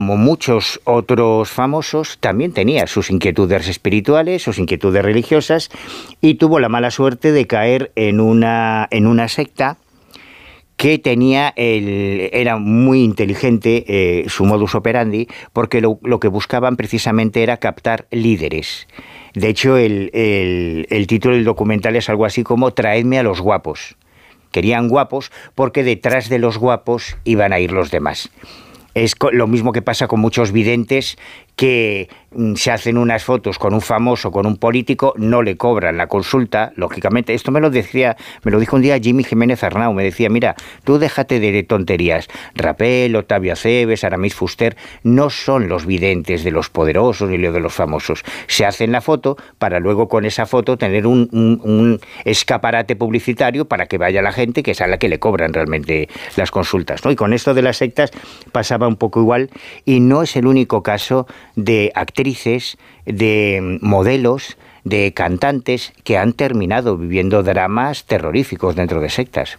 como muchos otros famosos, también tenía sus inquietudes espirituales, sus inquietudes religiosas, y tuvo la mala suerte de caer en una secta que era muy inteligente su modus operandi, porque lo que buscaban precisamente era captar líderes. De hecho, el título del documental es algo así como «Traedme a los guapos». Querían guapos porque detrás de los guapos iban a ir los demás. Es lo mismo que pasa con muchos videntes que se hacen unas fotos con un famoso, con un político, no le cobran la consulta, lógicamente. Esto me lo dijo un día Jimmy Jiménez Arnau, me decía, mira, tú déjate de tonterías. Rapel, Octavio Aceves, Aramis Fuster, no son los videntes de los poderosos ni los de los famosos. Se hacen la foto para luego con esa foto tener un escaparate publicitario para que vaya la gente, que es a la que le cobran realmente las consultas, ¿no? Y con esto de las sectas pasaba un poco igual, y no es el único caso de actrices, de modelos, de cantantes que han terminado viviendo dramas terroríficos dentro de sectas.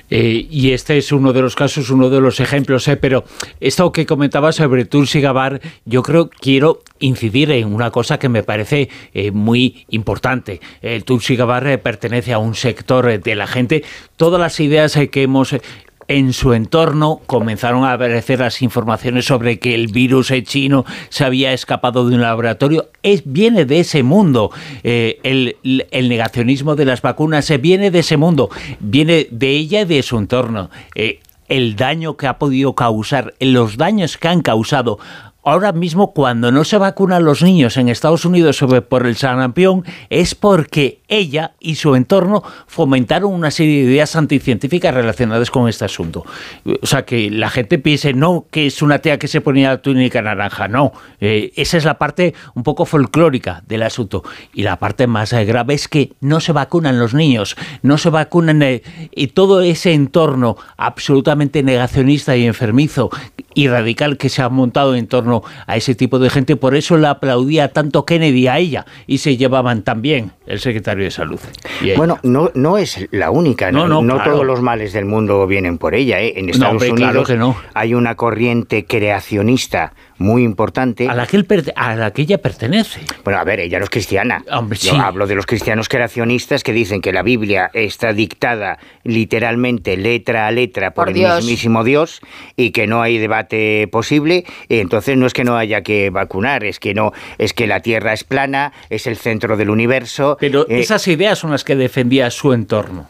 Y este es uno de los casos, uno de los ejemplos, pero esto que comentaba sobre Tulsi Gabbard, yo quiero incidir en una cosa que me parece muy importante. Tulsi Gabbard pertenece a un sector de la gente. Todas las ideas que hemos en su entorno comenzaron a aparecer las informaciones sobre que el virus chino se había escapado de un laboratorio. Viene de ese mundo. El negacionismo de las vacunas viene de ese mundo. Viene de ella y de su entorno. El daño que ha podido causar, los daños que han causado. Ahora mismo, cuando no se vacunan los niños en Estados Unidos por el sarampión, es porque ella y su entorno fomentaron una serie de ideas anticientíficas relacionadas con este asunto. O sea, que la gente piense, no, que es una tía que se ponía la túnica naranja, no. Esa es la parte un poco folclórica del asunto. Y la parte más grave es que no se vacunan los niños, no se vacunan, y todo ese entorno absolutamente negacionista y enfermizo y radical que se ha montado en torno a ese tipo de gente. Por eso le aplaudía tanto Kennedy a ella, y se llevaban tan bien el secretario de Salud. Bueno, no es la única, no claro. Todos los males del mundo vienen por ella, ¿eh? En Estados Unidos claro que no. Hay una corriente creacionista muy importante a la que ella pertenece. Bueno, a ver, ella no es cristiana. Hombre, sí. Yo hablo de los cristianos creacionistas que dicen que la Biblia está dictada literalmente letra a letra por el mismísimo Dios, y que no hay debate posible. Y entonces no es que no haya que vacunar, es que la Tierra es plana, es el centro del universo. Pero esas ideas son las que defendía su entorno.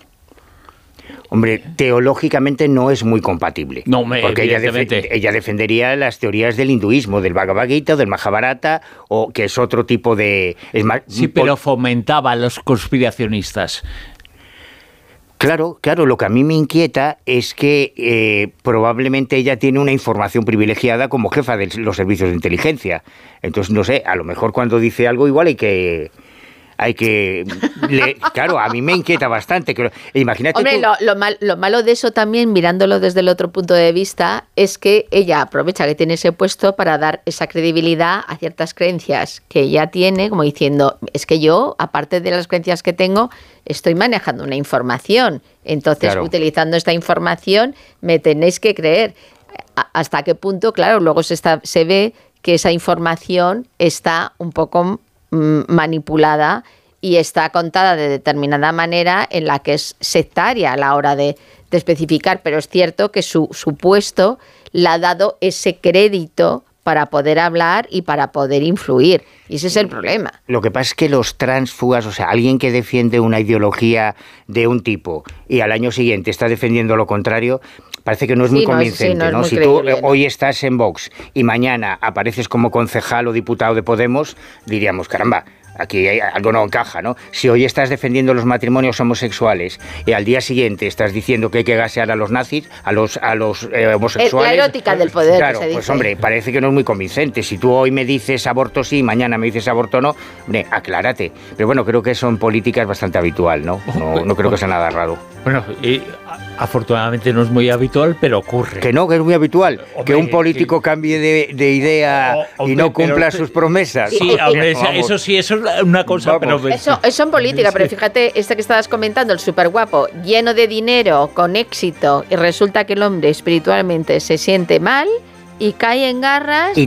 Hombre, teológicamente no es muy compatible. No, porque ella defendería las teorías del hinduismo, del Bhagavad Gita, del Mahabharata, o que es otro tipo de... Sí, pero fomentaba a los conspiracionistas. Claro, lo que a mí me inquieta es que probablemente ella tiene una información privilegiada como jefa de los servicios de inteligencia. Entonces, no sé, a lo mejor cuando dice algo igual claro, a mí me inquieta bastante. Imagínate. Hombre, lo malo de eso también, mirándolo desde el otro punto de vista, es que ella aprovecha que tiene ese puesto para dar esa credibilidad a ciertas creencias que ella tiene, como diciendo, es que yo, aparte de las creencias que tengo, estoy manejando una información. Entonces, claro, utilizando esta información, me tenéis que creer. ¿Hasta qué punto? Claro, luego se ve que esa información está un poco manipulada y está contada de determinada manera en la que es sectaria a la hora de especificar, pero es cierto que su puesto le ha dado ese crédito para poder hablar y para poder influir, y ese es el problema. Lo que pasa es que los tránsfugas, o sea, alguien que defiende una ideología de un tipo y al año siguiente está defendiendo lo contrario, parece que no es muy convincente, ¿no? Si tú hoy estás en Vox y mañana apareces como concejal o diputado de Podemos, diríamos, caramba, aquí algo no encaja, ¿no? Si hoy estás defendiendo los matrimonios homosexuales y al día siguiente estás diciendo que hay que gasear a los nazis, a los homosexuales... La erótica del poder, claro, que se dice. Pues hombre, parece que no es muy convincente. Si tú hoy me dices aborto sí, mañana me dices aborto no, hombre, aclárate. Pero bueno, creo que eso en política es bastante habitual, ¿no? No creo que sea nada raro. Bueno, afortunadamente no es muy habitual, pero ocurre. Que es muy habitual. Hombre, que un político cambie de idea y no cumpla sus promesas. Sí, hombre, eso sí, eso es una cosa. Pero eso en política, pero fíjate, que estabas comentando, el súper guapo, lleno de dinero, con éxito, y resulta que el hombre espiritualmente se siente mal y cae en garras